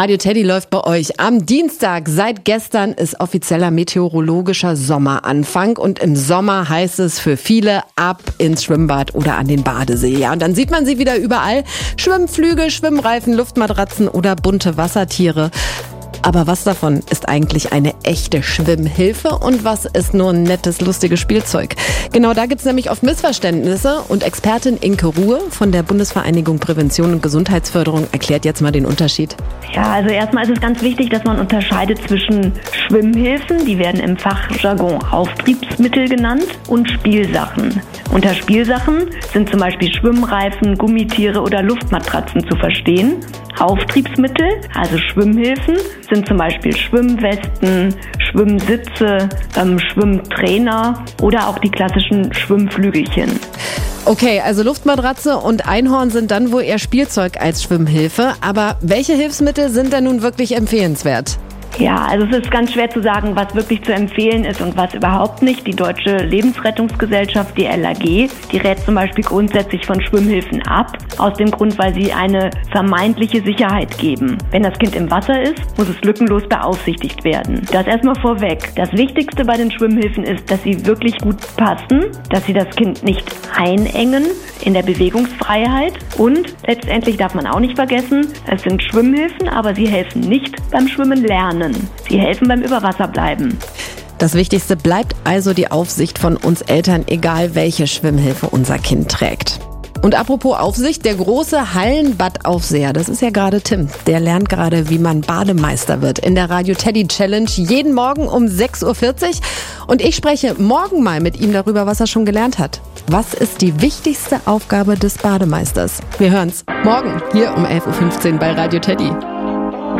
Radio Teddy läuft bei euch am Dienstag. Seit gestern ist offizieller meteorologischer Sommeranfang und im Sommer heißt es für viele ab ins Schwimmbad oder an den Badesee. Ja, und dann sieht man sie wieder überall. Schwimmflüge, Schwimmreifen, Luftmatratzen oder bunte Wassertiere. Aber was davon ist eigentlich eine echte Schwimmhilfe und was ist nur ein nettes, lustiges Spielzeug? Genau da gibt's nämlich oft Missverständnisse und Expertin Inke Ruhe von der Bundesvereinigung Prävention und Gesundheitsförderung erklärt jetzt mal den Unterschied. Ja, also erstmal ist es ganz wichtig, dass man unterscheidet zwischen Schwimmhilfen, die werden im Fachjargon Auftriebsmittel genannt, und Spielsachen. Unter Spielsachen sind zum Beispiel Schwimmreifen, Gummitiere oder Luftmatratzen zu verstehen. Auftriebsmittel, also Schwimmhilfen, sind zum Beispiel Schwimmwesten, Schwimmsitze, Schwimmtrainer oder auch die klassischen Schwimmflügelchen. Okay, also Luftmatratze und Einhorn sind dann wohl eher Spielzeug als Schwimmhilfe. Aber welche Hilfsmittel sind denn nun wirklich empfehlenswert? Ja, also es ist ganz schwer zu sagen, was wirklich zu empfehlen ist und was überhaupt nicht. Die Deutsche Lebensrettungsgesellschaft, die LAG, die rät zum Beispiel grundsätzlich von Schwimmhilfen ab, aus dem Grund, weil sie eine vermeintliche Sicherheit geben. Wenn das Kind im Wasser ist, muss es lückenlos beaufsichtigt werden. Das erstmal vorweg. Das Wichtigste bei den Schwimmhilfen ist, dass sie wirklich gut passen, dass sie das Kind nicht einengen in der Bewegungsfreiheit und letztendlich darf man auch nicht vergessen, es sind Schwimmhilfen, aber sie helfen nicht beim Schwimmen lernen. Sie helfen beim Überwasserbleiben. Das Wichtigste bleibt also die Aufsicht von uns Eltern, egal welche Schwimmhilfe unser Kind trägt. Und apropos Aufsicht, der große Hallenbadaufseher, das ist ja gerade Tim. Der lernt gerade, wie man Bademeister wird in der Radio Teddy Challenge jeden Morgen um 6.40 Uhr. Und ich spreche morgen mal mit ihm darüber, was er schon gelernt hat. Was ist die wichtigste Aufgabe des Bademeisters? Wir hören's morgen hier um 11.15 Uhr bei Radio Teddy.